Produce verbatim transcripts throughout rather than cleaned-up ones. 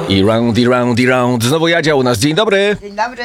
I round, i round, i round. Znowu Jadzia u nas. Dzień dobry. Dzień dobry.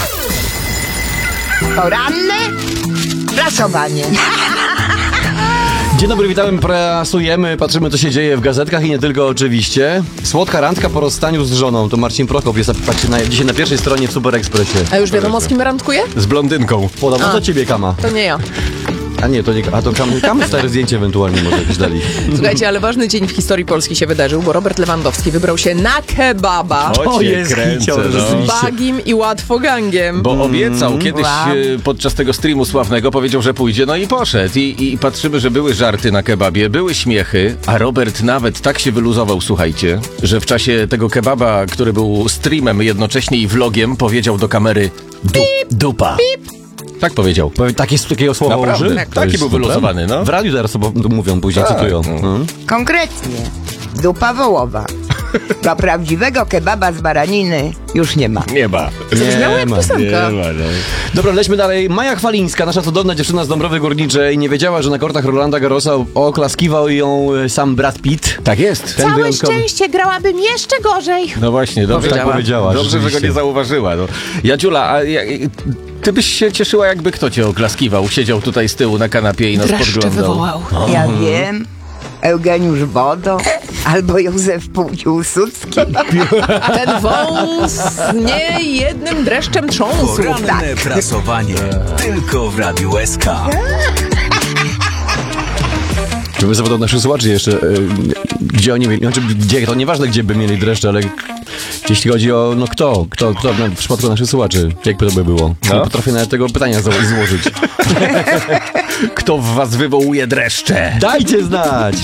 Poranne prasowanie. Dzień dobry, witamy, prasujemy, patrzymy co się dzieje w gazetkach i nie tylko oczywiście. Słodka randka po rozstaniu z żoną, to Marcin Prokop jest patrzcie, na, dzisiaj na pierwszej stronie w Super Expressie. A już wiadomo, z kim randkuje? Z blondynką. Podobno do ciebie, Kama. To nie ja. A nie, to nie, a to Kam, Kam stare zdjęcie ewentualnie może jakieś dali. Słuchajcie, ale ważny dzień w historii Polski się wydarzył, bo Robert Lewandowski wybrał się na kebaba. O, cię jest kręcę, hicior, no. rzeczywiście. Bagim i łatwogangiem. Bo obiecał kiedyś Wow. e, podczas tego streamu sławnego, powiedział, że pójdzie, no i poszedł. I, I patrzymy, że były żarty na kebabie, były śmiechy, a Robert nawet tak się wyluzował, słuchajcie, że w czasie tego kebaba, który był streamem jednocześnie i vlogiem, powiedział do kamery du, dupa. Tak powiedział. Powiem, takie, takiego słowa Naprawdę? użył? Tak. To Taki jest był super. wyluzowany, no. W radiu teraz to mówią, później Tak. cytują. Mhm. Konkretnie. Dupa wołowa. Dla prawdziwego kebaba z baraniny już nie ma. Nie ma. Zabrzmiało jak ma, piosenka. Nie ma, no. Dobra, lećmy dalej. Maja Chwalińska, nasza cudowna dziewczyna z Dąbrowy Górniczej, nie wiedziała, że na kortach Rolanda Garrosa oklaskiwał ją e, sam Brad Pitt. Tak jest. Ten wyjątkowy... szczęście, grałabym jeszcze gorzej. No właśnie, dobrze Powiedziała. tak powiedziała, Dobrze, że go rzeczywiście. nie zauważyła. No. Jadziula, a ja, ty byś się cieszyła, jakby kto cię oklaskiwał? Siedział tutaj z tyłu na kanapie i nas Dreszcze podglądał. wywołał. Ja wiem. Eugeniusz Bodo albo Józef Piłsudski. Ten wąs nie jednym dreszczem trząsł. Poranne prasowanie. Tylko w Radiu S K. Żeby zawodować naszych słuchaczy jeszcze, e, gdzie oni mieli, znaczy gdzie, to nieważne gdzie by mieli dreszcze, ale jeśli chodzi o, no kto, kto, kto w przypadku naszych słuchaczy, jakby to by było. No. Nie potrafię nawet tego pytania zło- złożyć. Kto w was wywołuje dreszcze? Dajcie znać!